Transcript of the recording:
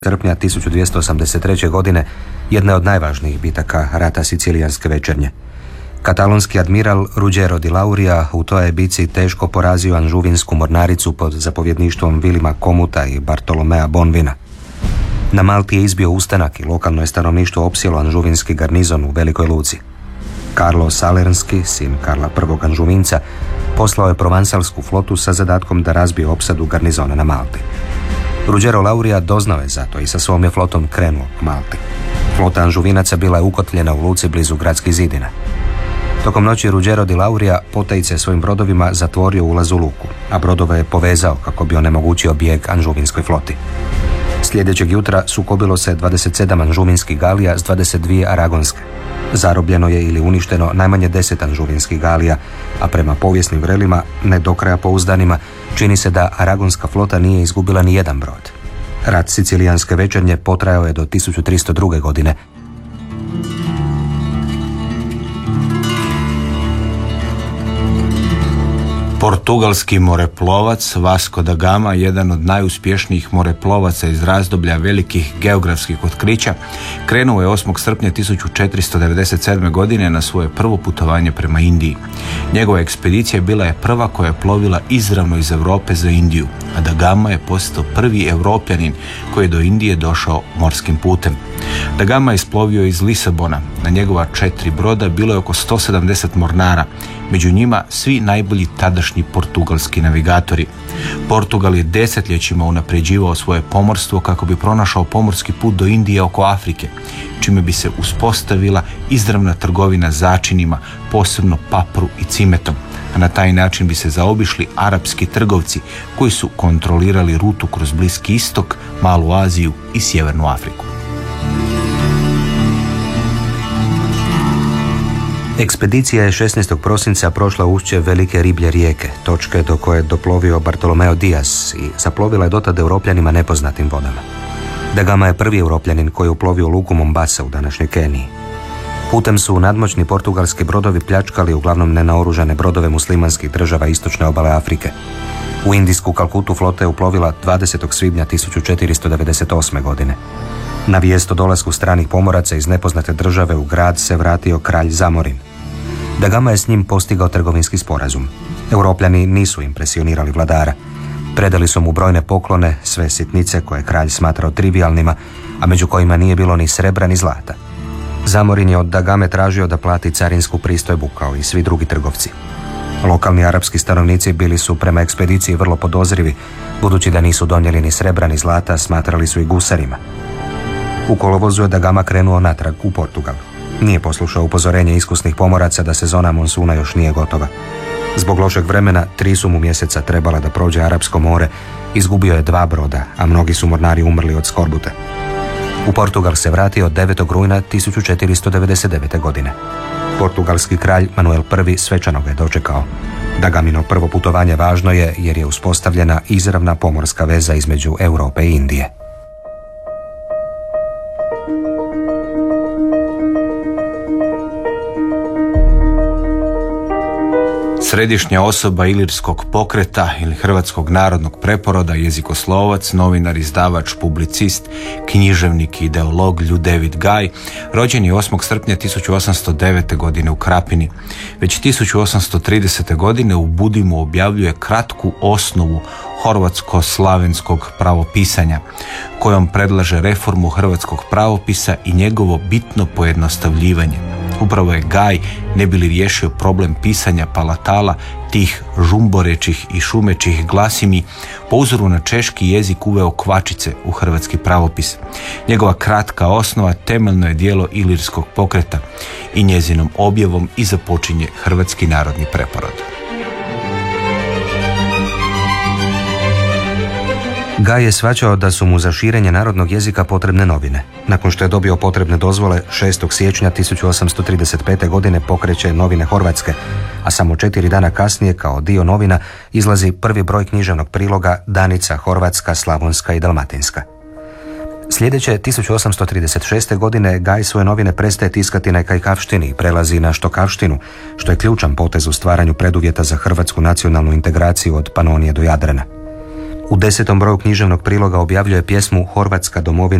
srpnja 1283. godine jedna od najvažnijih bitaka rata Sicilijanske večernje. Katalonski admiral Ruggero di Lauria u toj bici teško porazio anžuvinsku mornaricu pod zapovjedništvom Vilima Komuta i Bartolomea Bonvina. Na Malti je izbio ustanak i lokalno je stanovništvo opsjelo anžuvinski garnizon u Velikoj Luci. Carlo Salernski, sin Karla I. Anžuvinca, poslao je provansalsku flotu sa zadatkom da razbije opsadu garnizona na Malti. Ruggero Lauria doznao je zato i sa svom je flotom krenuo k Malti. Flota Anžuvinaca bila je ukotljena u luci blizu gradskih zidina. Tokom noći Ruggero di Lauria potajice svojim brodovima zatvorio ulaz u luku, a brodove je povezao kako bi onemogućio bijeg anžuvinskoj floti. Sljedećeg jutra sukobilo se 27 anžuvinskih galija s 22 aragonske. Zarobljeno je ili uništeno najmanje 10 anžuvinskih galija, a prema povijesnim vrelima, ne do kraja pouzdanima, čini se da aragonska flota nije izgubila ni jedan brod. Rat Sicilijanske večernje potrajao je do 1302. godine. Portugalski moreplovac Vasco da Gama, jedan od najuspješnijih moreplovaca iz razdoblja velikih geografskih otkrića, krenuo je 8. srpnja 1497. godine na svoje prvo putovanje prema Indiji. Njegova ekspedicija bila je prva koja je plovila izravno iz Europe za Indiju, a da Gama je postao prvi Evropljanin koji je do Indije došao morskim putem. Da Gama je isplovio iz Lisabona. Na njegova 4 broda bilo je oko 170 mornara, među njima svi najbolji tadašnji portugalski navigatori. Portugal je desetljećima unapređivao svoje pomorstvo kako bi pronašao pomorski put do Indije oko Afrike, čime bi se uspostavila izravna trgovina začinima, posebno papru i cimetom, a na taj način bi se zaobišli arapski trgovci koji su kontrolirali rutu kroz Bliski istok, Malu Aziju i Sjevernu Afriku. Ekspedicija je 16. prosinca prošla ušće Velike riblje rijeke, točke do koje je doplovio Bartolomeo Diaz i zaplovila je dotad Europljanima nepoznatim vodama. Da Gama je prvi Europljanin koji je uplovio luku Mombasa u današnjoj Keniji. Putem su nadmoćni portugalski brodovi pljačkali uglavnom nenaoružane brodove muslimanskih država istočne obale Afrike. U indijsku Kalkutu flota je uplovila 20. svibnja 1498. godine. Na vijest o dolasku stranih pomoraca iz nepoznate države u grad se vratio kralj Zamorin. Da Gama je s njim postigao trgovinski sporazum. Europljani nisu impresionirali vladara. Predali su mu brojne poklone, sve sitnice koje je kralj smatrao trivialnima, a među kojima nije bilo ni srebra ni zlata. Zamorin je od Da Game tražio da plati carinsku pristojbu kao i svi drugi trgovci. Lokalni arapski stanovnici bili su prema ekspediciji vrlo podozrivi, budući da nisu donijeli ni srebra ni zlata, smatrali su i gusarima. U kolovozu je Da Gama krenuo natrag u Portugal. Nije poslušao upozorenje iskusnih pomoraca da sezona monsuna još nije gotova. Zbog lošeg vremena 3 su mu mjeseca trebala da prođe Arapsko more, izgubio je 2 broda, a mnogi su mornari umrli od skorbute. U Portugal se vratio 9. rujna 1499. godine. Portugalski kralj Manuel I svečano ga je dočekao. Da Gamino prvo putovanje važno je jer je uspostavljena izravna pomorska veza između Europe i Indije. Središnja osoba ilirskog pokreta ili hrvatskog narodnog preporoda, jezikoslovac, novinar, izdavač, publicist, književnik i ideolog Ljudevit Gaj, rođen je 8. srpnja 1809. godine u Krapini. Već 1830. godine u Budimu objavljuje kratku osnovu horvatsko-slavenskog pravopisanja, kojom predlaže reformu hrvatskog pravopisa i njegovo bitno pojednostavljivanje. Upravo je Gaj, ne bi li riješio problem pisanja palatala, tih žumborećih i šumećih glasimi, po uzoru na češki jezik uveo kvačice u hrvatski pravopis. Njegova kratka osnova temeljno je djelo ilirskog pokreta i njezinom objavom i započinje hrvatski narodni preporod. Gaj je shvaćao da su mu za širenje narodnog jezika potrebne novine. Nakon što je dobio potrebne dozvole, 6. siječnja 1835. godine pokreće Novine Horvatske, a samo 4 dana kasnije kao dio novina izlazi prvi broj književnog priloga Danica Horvatska, Slavonska i Dalmatinska. Sljedeće 1836. godine Gaj svoje novine prestaje tiskati na kajkavštini i prelazi na štokavštinu, što je ključan potez u stvaranju preduvjeta za hrvatsku nacionalnu integraciju od Panonije do Jadrana. U 10. broju književnog priloga objavljuje pjesmu Horvatska domovina